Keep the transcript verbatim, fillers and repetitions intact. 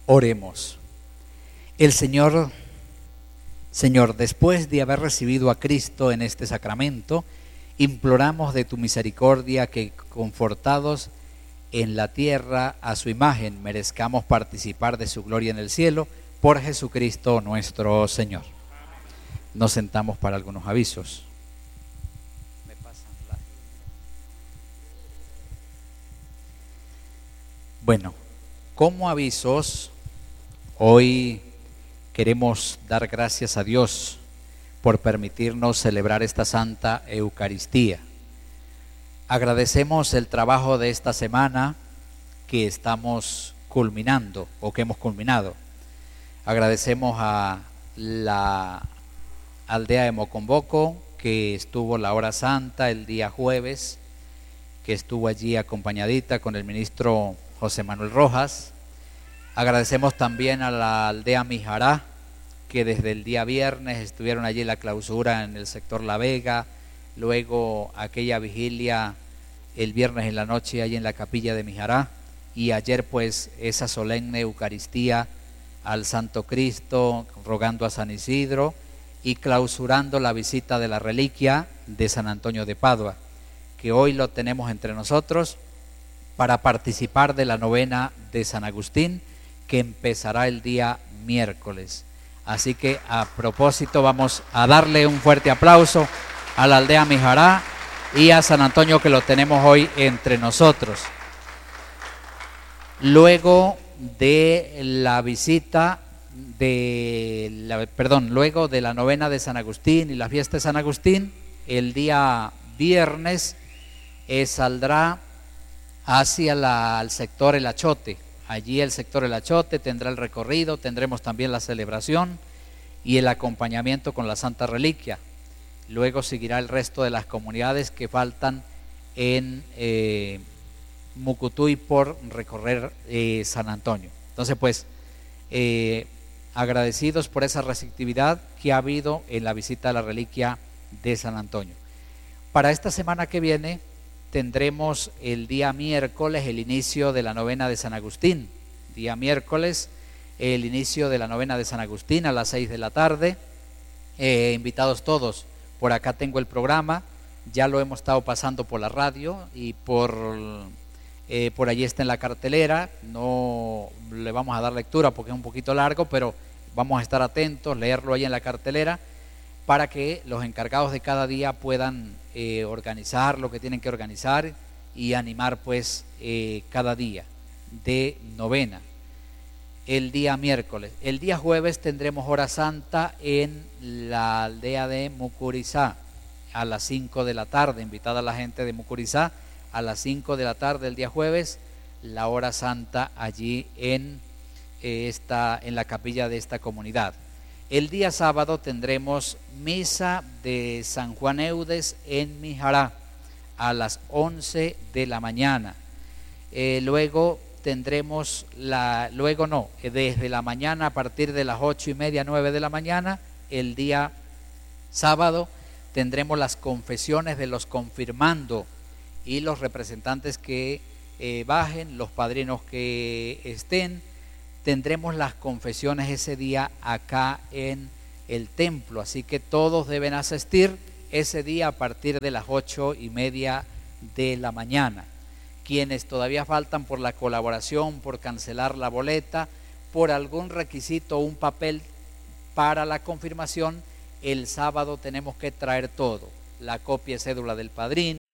Oremos. El Señor, Señor, después de haber recibido a Cristo en este sacramento, imploramos de tu misericordia que, confortados en la tierra a su imagen, merezcamos participar de su gloria en el cielo, por Jesucristo nuestro Señor. Nos sentamos para algunos avisos. Me pasan la... Bueno, como avisos, hoy queremos dar gracias a Dios por permitirnos celebrar esta Santa Eucaristía. Agradecemos el trabajo de esta semana que estamos culminando o que hemos culminado. Agradecemos a la aldea de Mocomboco, que estuvo la hora santa el día jueves, que estuvo allí acompañadita con el ministro José Manuel Rojas. Agradecemos también a la aldea Mijará, que desde el día viernes estuvieron allí en la clausura en el sector La Vega, luego aquella vigilia el viernes en la noche allí en la capilla de Mijará, y ayer pues esa solemne Eucaristía al Santo Cristo, rogando a San Isidro y clausurando la visita de la reliquia de San Antonio de Padua, que hoy lo tenemos entre nosotros para participar de la novena de San Agustín, que empezará el día miércoles. Así que a propósito vamos a darle un fuerte aplauso a la aldea Mijará y a San Antonio, que lo tenemos hoy entre nosotros. Luego de la visita de la, perdón, luego de la novena de San Agustín y la fiesta de San Agustín, el día viernes eh, saldrá hacia la, el sector El Achote. Allí el sector El Achote tendrá el recorrido, tendremos también la celebración y el acompañamiento con la Santa Reliquia. Luego seguirá el resto de las comunidades que faltan en eh, Mucutuy por recorrer eh, San Antonio. Entonces pues eh, agradecidos por esa receptividad que ha habido en la visita a la reliquia de San Antonio. Para esta semana que viene tendremos el día miércoles el inicio de la novena de San Agustín. Día miércoles el inicio de la novena de San Agustín a las seis de la tarde. Eh, invitados todos. Por acá tengo el programa, ya lo hemos estado pasando por la radio y por, eh, por allí está en la cartelera. No le vamos a dar lectura porque es un poquito largo, pero vamos a estar atentos, leerlo ahí en la cartelera, para que los encargados de cada día puedan eh, organizar lo que tienen que organizar y animar pues eh, cada día de novena. El día miércoles. El día jueves tendremos hora santa en la aldea de Mucurizá a las cinco de la tarde, invitada a la gente de Mucurizá a las cinco de la tarde el día jueves, la hora santa allí en, eh, esta, en la capilla de esta comunidad. El día sábado tendremos misa de San Juan Eudes en Mijará a las once de la mañana. Eh, luego tendremos la, luego no, desde la mañana a partir de las ocho y media, nueve de la mañana, el día sábado tendremos las confesiones de los confirmando y los representantes que eh, bajen, los padrinos que estén. Tendremos las confesiones ese día acá en el templo, así que todos deben asistir ese día a partir de las ocho y media de la mañana. Quienes todavía faltan por la colaboración, por cancelar la boleta, por algún requisito o un papel para la confirmación, el sábado tenemos que traer todo, la copia y cédula del padrino,